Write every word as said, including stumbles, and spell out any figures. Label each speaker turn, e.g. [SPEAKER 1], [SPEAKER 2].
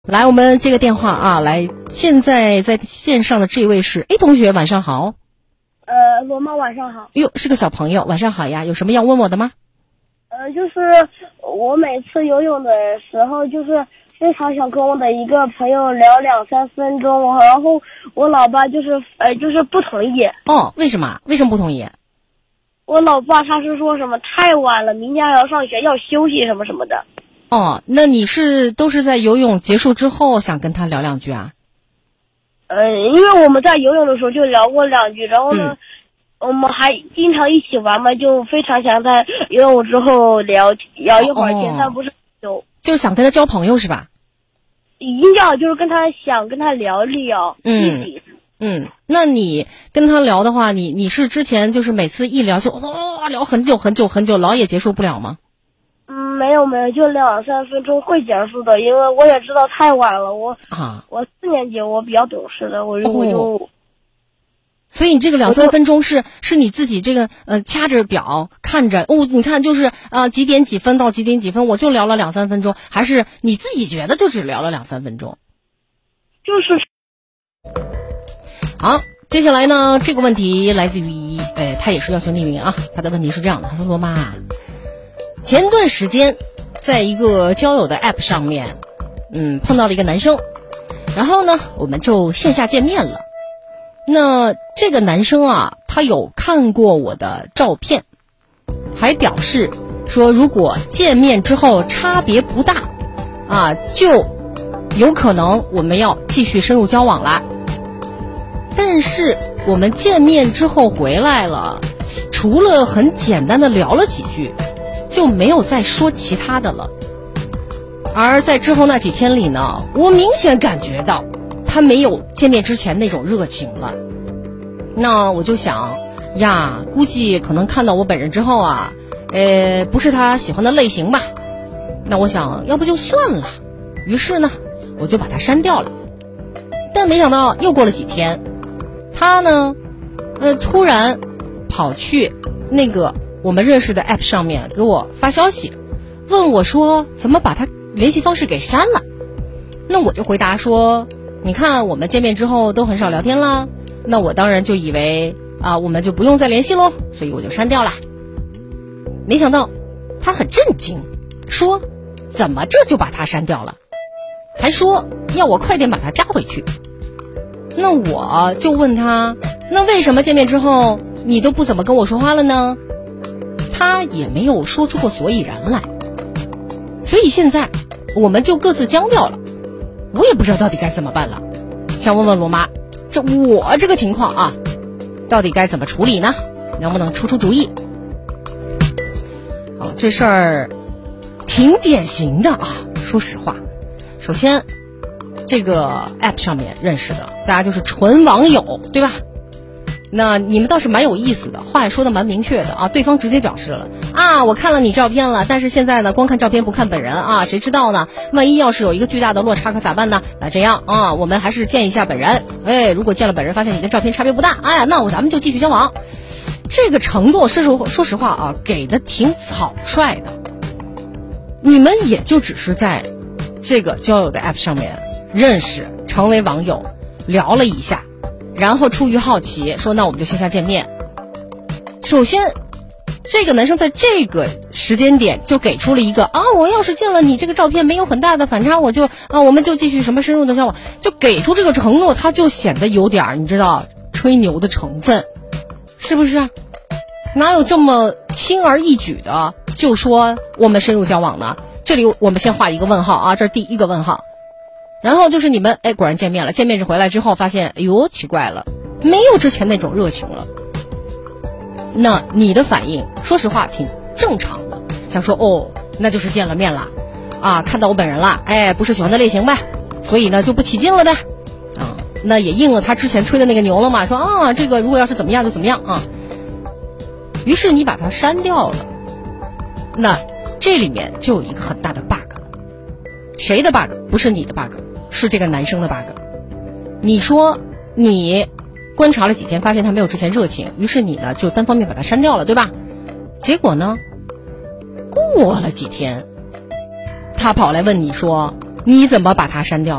[SPEAKER 1] 来，我们接个电话啊！来，现在在线上的这位是 A 同学，晚上好。
[SPEAKER 2] 呃，罗妈晚上好。
[SPEAKER 1] 哟，是个小朋友，晚上好呀，有什么要问我的吗？
[SPEAKER 2] 呃，就是我每次游泳的时候，就是非常想跟我的一个朋友聊两三分钟，然后我老爸就是呃就是不同意。
[SPEAKER 1] 哦，为什么？为什么不同意？
[SPEAKER 2] 我老爸他是说什么太晚了，明天还要上学，要休息什么什么的。
[SPEAKER 1] 哦，那你是都是在游泳结束之后想跟他聊两句啊？
[SPEAKER 2] 呃，因为我们在游泳的时候就聊过两句，然后呢，嗯、我们还经常一起玩嘛，就非常想在游泳之后聊聊一会儿天，
[SPEAKER 1] 哦、
[SPEAKER 2] 但不是游，
[SPEAKER 1] 就是想跟他交朋友是吧？
[SPEAKER 2] 已经这样，就是跟他想跟他聊聊。
[SPEAKER 1] 嗯嗯，那你跟他聊的话，你你是之前就是每次一聊就哇、哦、聊很久很久很久，老也结束不了吗？
[SPEAKER 2] 嗯，没有没有，就两三分钟会结束的，因为我也知道太晚了。我
[SPEAKER 1] 啊，
[SPEAKER 2] 我四年级，我比较懂事的，我就、
[SPEAKER 1] 哦、
[SPEAKER 2] 我就。
[SPEAKER 1] 所以你这个两三分钟是是你自己这个呃掐着表看着哦，你看就是呃几点几分到几点几分，我就聊了两三分钟，还是你自己觉得就只聊了两三分钟？
[SPEAKER 2] 就是。
[SPEAKER 1] 好，接下来呢，这个问题来自于呃，他也是要求匿名啊。他的问题是这样的，他说罗妈。前段时间，在一个交友的 app 上面，嗯，碰到了一个男生，然后呢，我们就线下见面了。那这个男生啊，他有看过我的照片，还表示说，如果见面之后差别不大，啊，就有可能我们要继续深入交往了。但是我们见面之后回来了，除了很简单的聊了几句，就没有再说其他的了。而在之后那几天里呢，我明显感觉到他没有见面之前那种热情了。那我就想呀，估计可能看到我本人之后啊，呃，不是他喜欢的类型吧。那我想要不就算了，于是呢，我就把他删掉了。但没想到又过了几天，他呢，呃，突然跑去那个我们认识的 app 上面给我发消息，问我说怎么把他联系方式给删了。那我就回答说，你看我们见面之后都很少聊天了，那我当然就以为啊、呃、我们就不用再联系咯，所以我就删掉了。没想到他很震惊，说怎么这就把他删掉了，还说要我快点把他加回去。那我就问他，那为什么见面之后你都不怎么跟我说话了呢？他也没有说出个所以然来。所以现在我们就各自僵掉了，我也不知道到底该怎么办了。想问问罗妈，这我这个情况啊，到底该怎么处理呢？能不能出出主意？好，这事儿挺典型的啊，说实话。首先这个 app 上面认识的，大家就是纯网友，对吧？那你们倒是蛮有意思的，话也说的蛮明确的啊。对方直接表示了啊，我看了你照片了，但是现在呢，光看照片不看本人啊，谁知道呢？万一要是有一个巨大的落差，可咋办呢？那这样啊，我们还是见一下本人。哎，如果见了本人，发现你跟照片差别不大，哎呀，那我咱们就继续交往。这个承诺，是说说实话啊，给的挺草率的。你们也就只是在这个交友的 app 上面认识，成为网友，聊了一下，然后出于好奇说那我们就线下见面。首先这个男生在这个时间点就给出了一个啊，我要是见了你这个照片没有很大的反差，我就啊我们就继续什么深入的交往，就给出这个承诺，他就显得有点你知道吹牛的成分，是不是？哪有这么轻而易举的就说我们深入交往呢？这里我们先画一个问号啊，这是第一个问号。然后就是你们哎果然见面了，见面回来之后发现哎呦奇怪了，没有之前那种热情了。那你的反应说实话挺正常的，想说哦那就是见了面了啊，看到我本人了，哎不是喜欢的类型呗，所以呢就不起劲了呗啊，那也应了他之前吹的那个牛了嘛，说啊这个如果要是怎么样就怎么样啊。于是你把它删掉了，那这里面就有一个很大的 bug。 谁的 bug？ 不是你的 bug， 是这个男生的 bug。 你说你观察了几天发现他没有之前热情，于是你呢就单方面把他删掉了，对吧？结果呢过了几天他跑来问你说你怎么把它删掉？